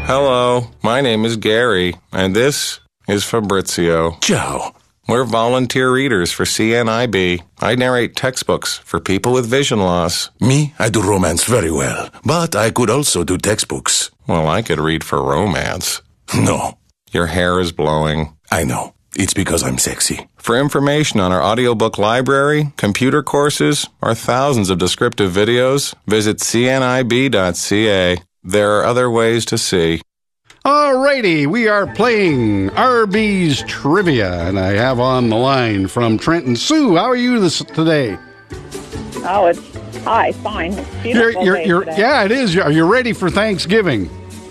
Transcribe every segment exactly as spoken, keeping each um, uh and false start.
Hello, my name is Gary, and this is Fabrizio. Ciao. We're volunteer readers for C N I B. I narrate textbooks for people with vision loss. Me, I do romance very well, but I could also do textbooks. Well, I could read for romance. No. Your hair is blowing. I know. It's because I'm sexy. For information on our audiobook library, computer courses, or thousands of descriptive videos, visit c n i b dot c a. There are other ways to see. Alrighty, we are playing Arby's Trivia, and I have on the line from Trenton. Sue, how are you this today? Oh, it's hi, fine. It's beautiful You're, you're, day you're, today. yeah, it is. Are you ready for Thanksgiving?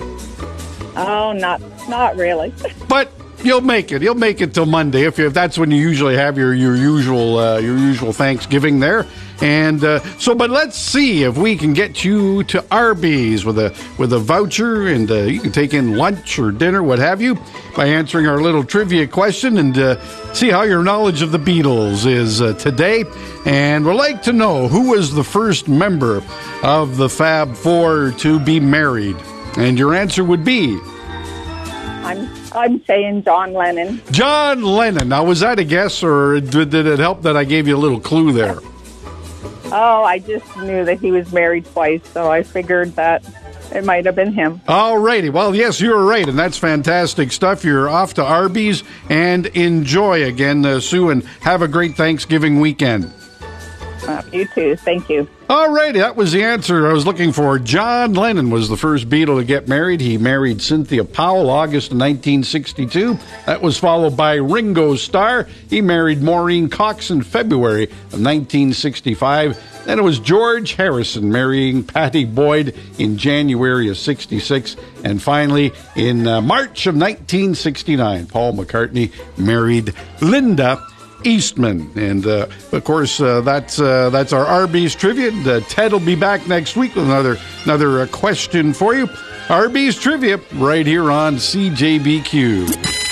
Oh, not not really. But you'll make it. You'll make it till Monday if, you, if that's when you usually have your your usual uh, your usual Thanksgiving there. And uh, so, but let's see if we can get you to Arby's with a with a voucher, and uh, you can take in lunch or dinner, what have you, by answering our little trivia question, and uh, see how your knowledge of the Beatles is uh, today. And we'd like to know who was the first member of the Fab Four to be married. And your answer would be? I'm I'm saying John Lennon. John Lennon. Now, was that a guess, or did, did it help that I gave you a little clue there? Oh, I just knew that he was married twice, so I figured that it might have been him. All righty. Well, yes, you were right, and that's fantastic stuff. You're off to Arby's, and enjoy again, uh, Sue, and have a great Thanksgiving weekend. Uh, you too. Thank you. All righty, that was the answer I was looking for. John Lennon was the first Beatle to get married. He married Cynthia Powell August of nineteen sixty-two. That was followed by Ringo Starr. He married Maureen Cox in February of nineteen sixty-five. Then it was George Harrison marrying Pattie Boyd in January of sixty-six. And finally, in uh, March of nineteen sixty-nine, Paul McCartney married Linda Eastman. And uh, of course, uh, that's uh, that's our Arby's Trivia. And, uh, Ted will be back next week with another another uh, question for you. Arby's Trivia right here on C J B Q.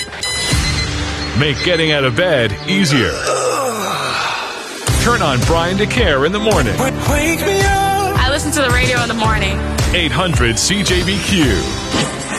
Make getting out of bed easier. Turn on Brian DeCare in the morning. Wake me up. I listen to the radio in the morning. eight hundred C J B Q.